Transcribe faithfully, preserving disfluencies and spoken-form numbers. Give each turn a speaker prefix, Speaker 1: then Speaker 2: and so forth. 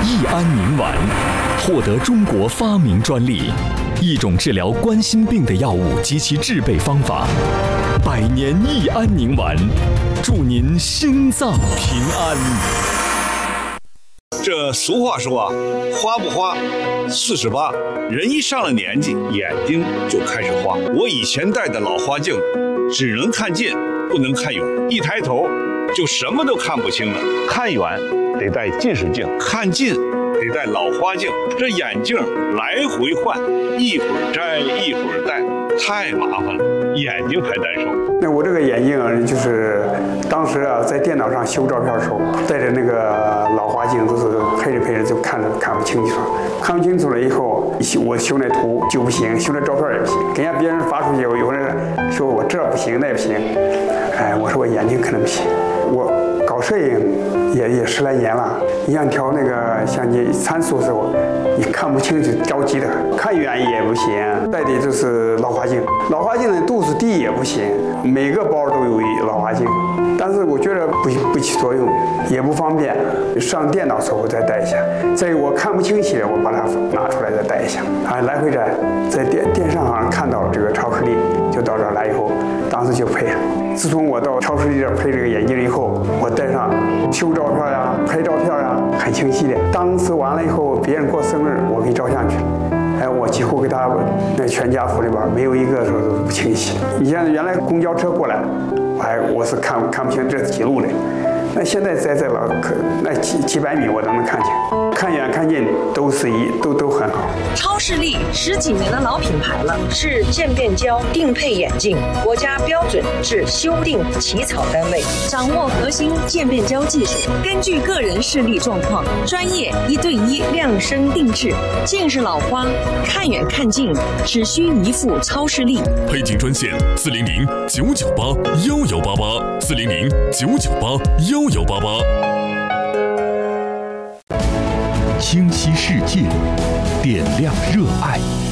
Speaker 1: 益安宁丸获得中国发明专利，一种治疗冠心病的药物及其制备方法。百年益安宁丸，祝您心脏平安。
Speaker 2: 这俗话说啊，花不花，四十八。人一上了年纪，眼睛就开始花。我以前戴的老花镜，只能看近，不能看远，一抬头就什么都看不清了。看远得戴近视镜，看近得戴老花镜，这眼镜来回换，一会儿摘一会儿戴，太麻烦了，眼睛还难受。
Speaker 3: 那我这个眼镜就是当时啊，在电脑上修照片的时候，带着那个老花镜，都是配着配着就看着看不清楚，看不清楚了以后，我修那图就不行，修那照片也不行，给人家别人发出去，有人说我这不行那不行，哎，我说我眼睛可能不行，我搞摄影也也十来年了，你像调那个相机参数的时候，你看不清就着急的，看远也不行，戴的就是老花镜，老花镜的度数低也不行，每个包都有老花镜，但是我觉得不不起作用，也不方便，上电脑时候再戴一下，再有我看不清晰的，我把它拿出来再戴一下，啊，来回摘，在电电商上看到了这个超视力，就到这儿来以后，当时就配了。自从我到超视力这儿配这个眼镜以后，我戴上修照片呀、拍照片呀，很清晰的。当时完了以后，别人过生日，我给照相去了。哎，我几乎给他那全家福里边没有一个说是不清晰。你像原来公交车过来，我还我是看看不清这几路的，那现在在这老可那几几百米我都能看清，看远看近都是一都都很好。
Speaker 4: 超视力十几年的老品牌了，是渐变焦定配眼镜国家标准至修订起草单位，掌握核心渐变焦技术，根据个人视力状况，专业一对一量身定制。近视老花，看远看近，只需一副超视力。
Speaker 5: 配镜专线：四零零九九八幺幺八八，四零零九九八幺幺八八。
Speaker 1: 清晰世界，点亮热爱。